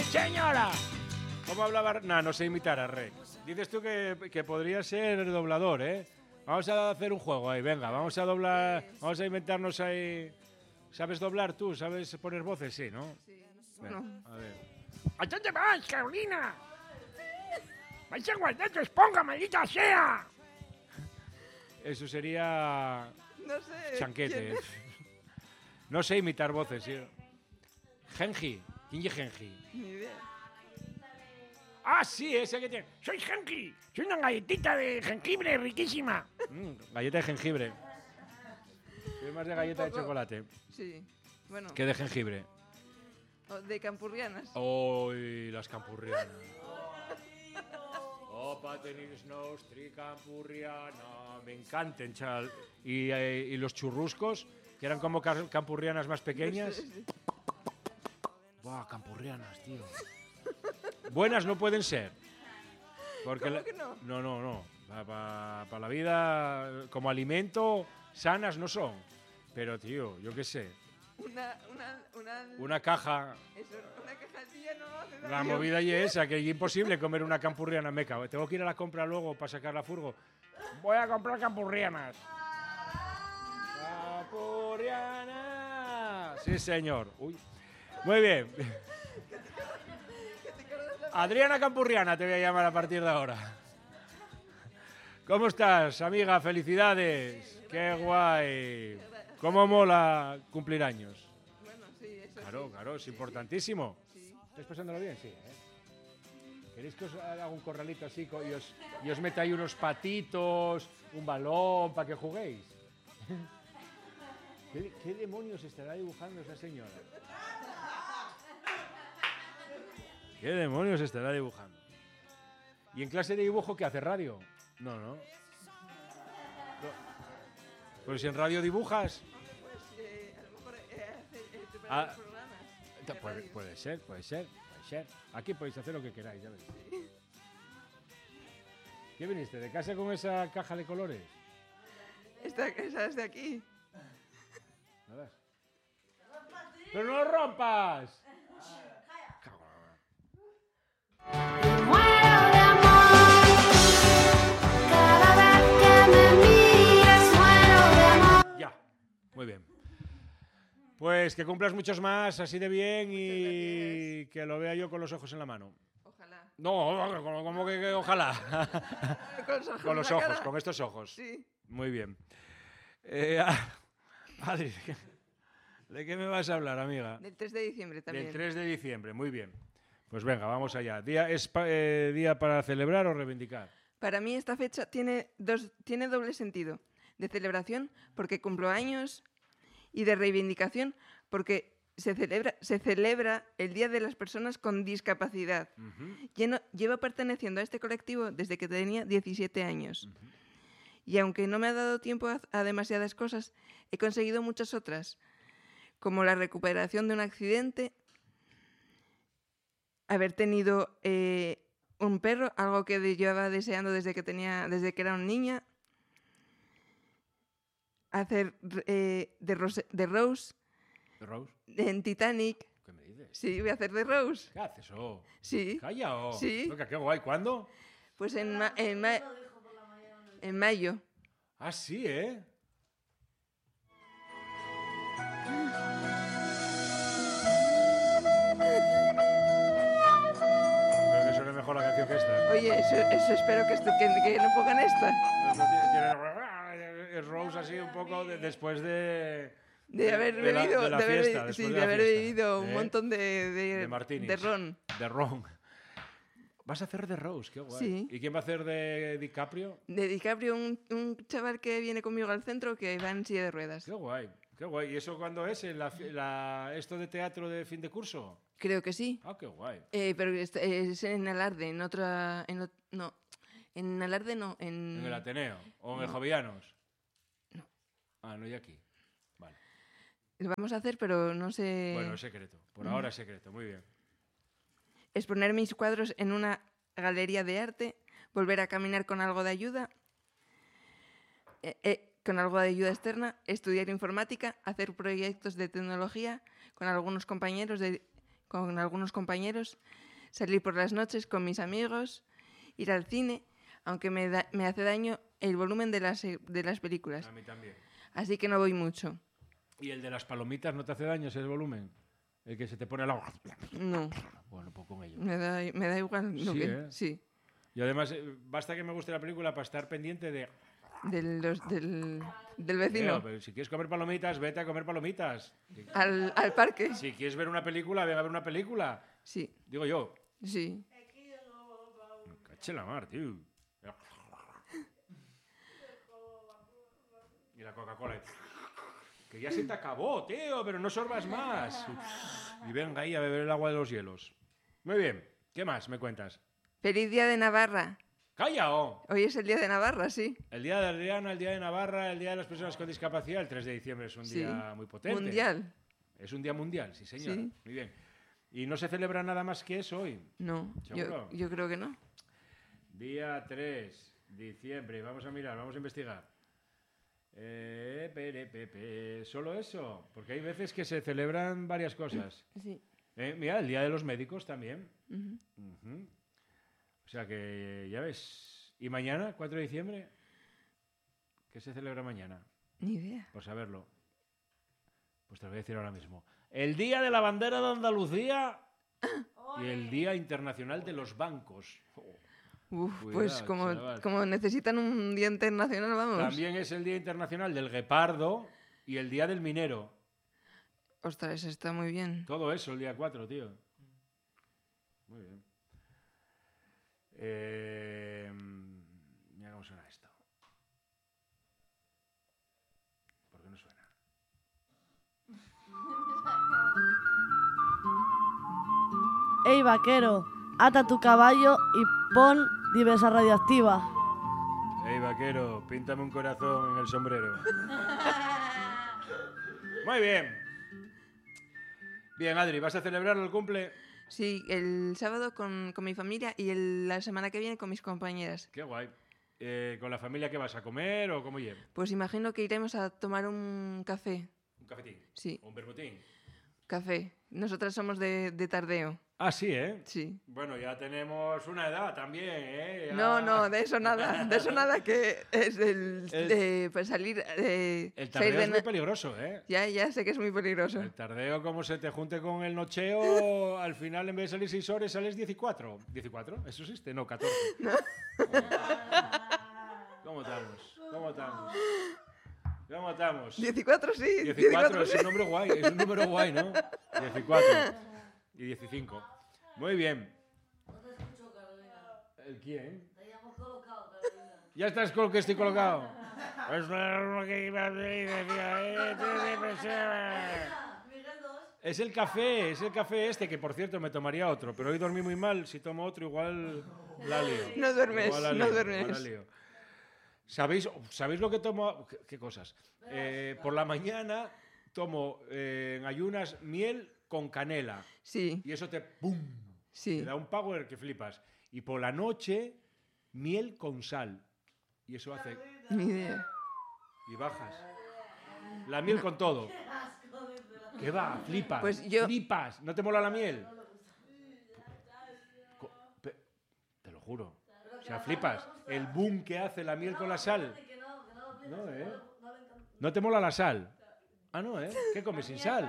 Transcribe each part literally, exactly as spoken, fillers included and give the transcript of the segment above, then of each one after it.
señora! ¿Cómo hablaba? No, no sé imitar a Rey. Dices tú que, que podría ser doblador, ¿eh? Vamos a hacer un juego ahí, venga, vamos a doblar, vamos a inventarnos ahí... ¿Sabes doblar tú? ¿Sabes poner voces? Sí, ¿no? Sí. Venga, No. a ver. ¿A dónde vas, Carolina? ¡Vais a guardar tu esponja, maldita sea! Eso sería... No sé. Chanquete. ¿quién es? No sé imitar voces, sí. Genji. ¿Quién es Genji? Ni idea. Ah, sí, ese que tiene... Soy Genki. Soy una galletita de jengibre riquísima. Mm, galleta de jengibre. Soy más de galleta de poco. chocolate Sí. Bueno, que de jengibre. o de campurrianas. Uy, las campurrianas. Opa, tenis nostri campurriana. Me encantan, chaval. Y, eh, y los churruscos, que eran como ca- campurrianas más pequeñas. Sí, sí. Buah, campurrianas, tío. Buenas no pueden ser. Porque ¿Cómo la- que no? No, no, no. Para la vida, como alimento, sanas no son. Pero, tío, yo qué sé. Una, una, una, Una caja, eso, una caja al día no hace la daño. movida y esa, que es imposible comer una campurriana meca. Tengo que ir a la compra luego para sacar la furgo. Voy a comprar campurrianas. ¡Campurriana! Sí, señor. Uy. Muy bien. Adriana Campurriana te voy a llamar a partir de ahora. ¿Cómo estás, amiga? Felicidades. Qué guay. ¿Cómo mola cumplir años? Bueno, sí, eso Claro, sí. claro, es Sí, importantísimo. sí. ¿Estáis pasándolo bien? Sí. ¿eh? ¿Queréis que os haga un corralito así co- y os, y os meta ahí unos patitos, un balón para que juguéis? ¿Qué, ¿Qué demonios estará dibujando esa señora? ¿Qué demonios estará dibujando? ¿Y en clase de dibujo qué hace? ¿Radio? No, no. No. Pues si en radio dibujas... Pues eh, a lo mejor eh, hace, eh, preparar Ah, los programas. Ta- de Puede, radio. puede ser, puede ser, puede ser. Aquí podéis hacer lo que queráis, ya veis. ¿Qué viniste? ¿De casa con esa caja de colores? Esta, esa es de aquí. ¿Nada? ¡Pero no lo rompas! Muero de amor. Cada vez que me mires, muero de amor. Ya, muy bien. Pues que cumplas muchos más, así de bien y que lo vea yo con los ojos en la mano. Ojalá. No, como, como que, que ojalá. Con los ojos, Con en los la ojos, cara. con estos ojos. Sí. Muy bien. Eh, ah, Adri, ¿de qué- ¿de qué me vas a hablar, amiga? Del tres de diciembre también. Del tres de diciembre, muy bien. Pues venga, vamos allá. ¿Día, ¿Es pa- eh, día para celebrar o reivindicar? Para mí esta fecha tiene, dos, tiene doble sentido. De celebración porque cumplo años y de reivindicación porque se celebra, se celebra el Día de las Personas con Discapacidad. Ujú. Lleno- llevo perteneciendo a este colectivo desde que tenía diecisiete años. Y aunque no me ha dado tiempo a, a demasiadas cosas, he conseguido muchas otras, como la recuperación de un accidente, haber tenido eh, un perro, algo que de- llevaba deseando desde que, tenía, desde que era una niña, hacer eh, de, Rose, de Rose ¿De Rose? en Titanic. ¿Qué me dices? Sí, voy a hacer de Rose. ¿Qué haces? Oh? Sí, Calla, oh. Sí. Venga, qué guay. ¿Cuándo? pues en, ma- en, ma- en mayo. Ah, sí, ¿eh? Creo que suena mejor la canción que esta. Oye, eso, eso espero que, esto- que, que no pongan esta. No, no, tiene- tiene- Es Rose así un poco de- después de... De haber de la- bebido, de la de haber, fiesta, be- después sí, de de la haber fiesta, bebido un ¿eh? montón de, de, De martinis. de ron. De Ron. Vas a hacer de Rose, qué guay. Sí. ¿Y quién va a hacer de DiCaprio? De DiCaprio, un, un chaval que viene conmigo al centro que va en silla de ruedas. Qué guay, qué guay. ¿Y eso cuándo es? ¿En la, fi- la- esto de teatro de fin de curso? Creo que sí. Ah, qué guay. Eh, pero es, es en Alarde, en otra... En, ot- no, en Alarde no, en... ¿En el Ateneo? ¿O en el No. Jovianos? No. Ah, no, y aquí. Vale. Lo vamos a hacer, pero no sé... Bueno, es secreto. Por mm. ahora es secreto. Muy bien. Exponer mis cuadros en una galería de arte, volver a caminar con algo de ayuda, eh, eh, con algo de ayuda externa, estudiar informática, hacer proyectos de tecnología con algunos compañeros de, con algunos compañeros, salir por las noches con mis amigos, ir al cine, aunque me, da- me hace daño el volumen de las, eh, de las películas. A mí también. Así que no voy mucho. ¿Y el de las palomitas no te hace daño ese volumen? El que se te pone al agua. No, Bueno, pues con ello. me da, me da igual. No, Sí, que- ¿eh? sí. Y además, eh, basta que me guste la película para estar pendiente de... Del, los- del, del Tío, vecino. pero si quieres comer palomitas, vete a comer palomitas. Al, al parque. Si quieres ver una película, ven a ver una película. Sí, Digo yo. sí. Me caché la mar, tío. Y la Coca-Cola. Que ya se te acabó, tío, pero no sorbas más. Y venga ahí a beber el agua de los hielos. Muy bien. ¿Qué más me cuentas? Feliz Día de Navarra. ¡Calla! oh! Hoy es el Día de Navarra, sí. El Día de Adriana, el Día de Navarra, el Día de las Personas con Discapacidad, el tres de diciembre es un Sí. día muy potente. Mundial. Es un día mundial, sí, señor. Sí. Muy bien. ¿Y no se celebra nada más que eso hoy? No, ¿Seguro? yo, yo creo que no. Día tres de diciembre. Vamos a mirar, vamos a investigar. Eh, pere, pepe. ¿Solo eso? Porque hay veces que se celebran varias cosas. Sí. Eh, mira, el Día de los Médicos también. Ujú. Ujú. O sea que, ya ves. ¿Y mañana, cuatro de diciembre? ¿Qué se celebra mañana? Ni idea. Por saberlo. Pues te lo voy a decir ahora mismo. El Día de la Bandera de Andalucía y el Día Internacional de los Bancos. Oh. Uf, Cuidado, pues como, chaval. como necesitan un día internacional, vamos. También es el Día Internacional del Guepardo y el Día del Minero. Ostras, eso está muy bien. Todo eso el día cuatro, tío. Muy bien. Eh, mira cómo suena esto. ¿Por qué no suena? Ey, vaquero, ata tu caballo y pon diversa radioactiva. Ey, vaquero, píntame un corazón en el sombrero. Muy bien. Bien, Adri, ¿vas a celebrar el cumple? Sí, el sábado con, con mi familia y el- la semana que viene con mis compañeras. Qué guay. Eh, ¿Con la familia qué vas a comer o cómo lleva? Pues imagino que iremos a tomar un café. ¿Un cafetín? Sí, ¿O un vermutín? café. Nosotras somos de, de tardeo. Ah, sí, ¿eh? Sí. Bueno, ya tenemos una edad también, ¿eh? Ya- No, no, de eso nada. De eso nada que es el, El- de pues salir. Eh, El salir tardeo de es muy no- peligroso, ¿eh? Ya, ya sé que es muy peligroso. El tardeo, como se te junte con el nocheo, al final en vez de salir seis horas sales diecicuatro. ¿diecicuatro? ¿Eso existe? No, catorce. ¿Cómo estamos? ¿Cómo estamos? ¿Cómo estamos? diecicuatro, sí. diecicuatro es sí. un número guay, es un número guay, ¿no? diecicuatro y dieciséis. Muy bien. ¿El quién? Ya estás con que estoy colocado. Es lo que iba a decir, decía, eh, te- te- Es el café, es el café este, que por cierto me tomaría otro, pero hoy dormí muy mal. Si tomo otro, igual la lío. No duermes, Igual la no lío, duermes. igual la lío. ¿Sabéis, ¿Sabéis lo que tomo? ¿Qué, qué cosas? Eh, por la mañana tomo eh, en ayunas miel con canela. Sí, Y eso te, ¡pum! sí. Te da un power que flipas. Y por la noche, miel con sal. Y eso hace... Ni idea. Y bajas. La miel con todo. ¿Qué va? Flipas. Pues yo- Flipas. ¿No te mola la miel? Co- pe- Te lo juro. O sea, flipas. El boom que hace la miel con la sal. No, ¿eh? ¿No te mola la sal? Ah, no, ¿eh? ¿Qué comes sin sal?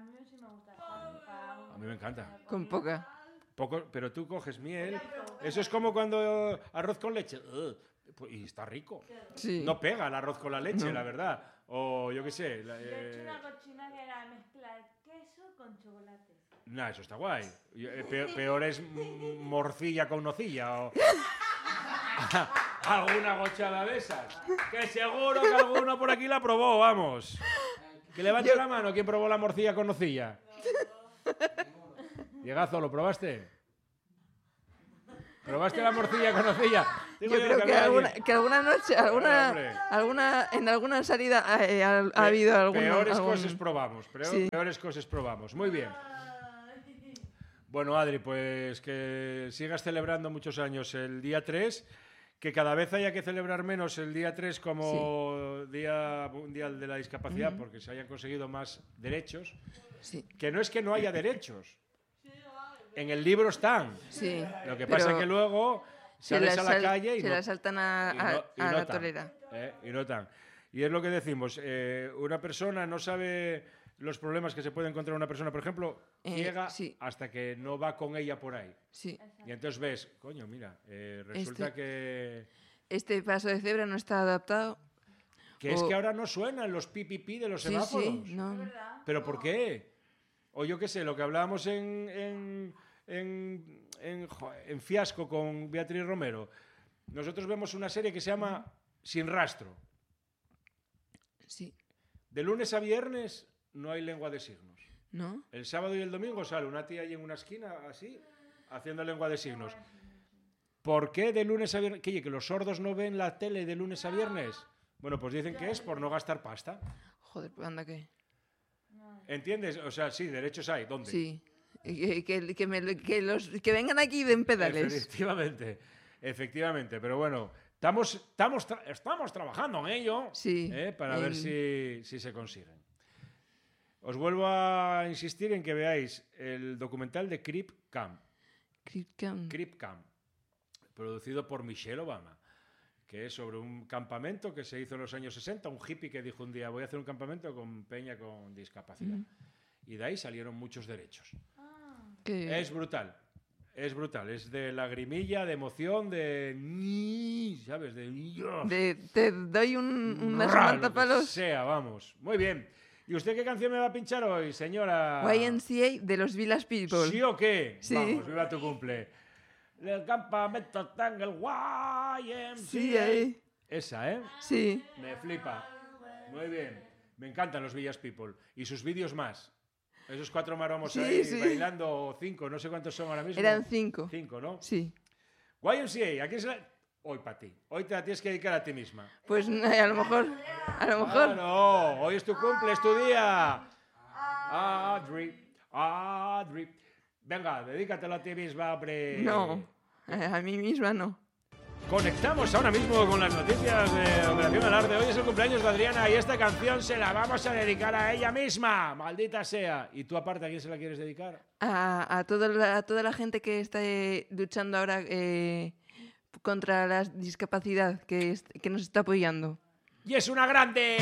A mí me encanta. Con poca. Poco, pero tú coges miel. Eso es como cuando arroz con leche. Ugh, pues, y está rico. Sí. No pega el arroz con la leche, No. la verdad. O yo qué sé. la- Yo he hecho eh, una cochina que era mezclar queso con chocolate. Nah, eso está guay. Yo- eh, Peor, peor es mm, morcilla con nocilla o alguna gochada de esas. Que seguro que alguno por aquí la probó, vamos. Que levante Yo- la mano quien probó la morcilla con nocilla. Diegazo, ¿lo probaste? ¿Probaste la morcilla con nocilla? Digo Yo creo que había alguna, alguien- que alguna noche, alguna, hombre. alguna, en alguna salida eh, ha, ha Pe- habido alguna. Peores algún- cosas probamos, peor- Sí. peores cosas probamos. Muy bien. Bueno, Adri, pues que sigas celebrando muchos años el día tres, que cada vez haya que celebrar menos el día tres como Día Mundial de la Discapacidad, porque se hayan conseguido más derechos. Sí. Que no es que no haya derechos, En el libro están. Sí. Lo que pero pasa es que luego se sales las a la sal- calle y se no, las saltan a, y a- no- y a no la tan, torera. ¿eh? Y no tan. Y es lo que decimos, eh, una persona no sabe los problemas que se puede encontrar una persona, por ejemplo, Eh, ciega sí. hasta que no va con ella por ahí. Sí. Y entonces ves, coño, mira, eh, resulta Este- que... Este paso de cebra no está adaptado. Que es o- que ahora no suenan los pipipi de los Sí, semáforos. sí, no. ¿Pero por qué? O yo qué sé, lo que hablábamos en, en, en, en, jo- en Fiasco con Beatriz Romero. Nosotros vemos una serie que se llama Sin Rastro. Sí. De lunes a viernes no hay lengua de signos. ¿No? El sábado y el domingo sale una tía ahí en una esquina, así, haciendo lengua de signos. ¿Por qué de lunes a viernes? ¿Qué, que los sordos no ven la tele de lunes a viernes? Bueno, pues dicen que es por no gastar pasta. Joder, pues anda que. ¿Entiendes? O sea, sí, derechos hay. ¿Dónde? Sí. Que, que, que, me- que los, que vengan aquí y den pedales. Efectivamente, efectivamente. Pero bueno, estamos, estamos, tra- estamos trabajando en ello Sí, ¿eh? para ver en- si, si se consiguen. Os vuelvo a insistir en que veáis el documental de Creep Camp, Cripcam. Creep Camp, producido por Michelle Obama, que es sobre un campamento que se hizo en los años sesenta, un hippie que dijo un día, voy a hacer un campamento con peña con discapacidad. Y de ahí salieron muchos derechos. Que- Es brutal. Es brutal. Es de lagrimilla, de emoción, de... ni, ¿sabes? De... Dios. de- te doy un, una Ra, semanta lo que palos. sea, vamos. Muy bien. ¿Y usted qué canción me va a pinchar hoy, señora? Y M C A de los Village People. ¿Sí o qué? Sí. Vamos, viva tu cumple. El campamento Tangle Y M C A. Sí, ahí. Esa, ¿eh? Sí. Me flipa. Muy bien. Me encantan los Villas People. Y sus vídeos más. Esos cuatro maromos Sí, ahí sí. bailando, o cinco, no sé cuántos son ahora mismo. Eran cinco. Cinco, ¿no? Sí. Y M C A, ¿a quién se la...? Hoy para ti. Hoy te la tienes que dedicar a ti misma. Pues eh, a lo mejor. A lo mejor. Claro, hoy es tu cumple, es tu día. Adri, Adri. Venga, dedícatelo a ti misma, hombre. No. eh, A mí misma no. Conectamos ahora mismo con las noticias de Operación Alarde. Hoy es el cumpleaños de Adriana y esta canción se la vamos a dedicar a ella misma. Maldita sea. ¿Y tú aparte a quién se la quieres dedicar? A, a, todo la- a toda la gente que está eh, luchando ahora eh, contra la discapacidad, que, es- que nos está apoyando. ¡Y es una grande!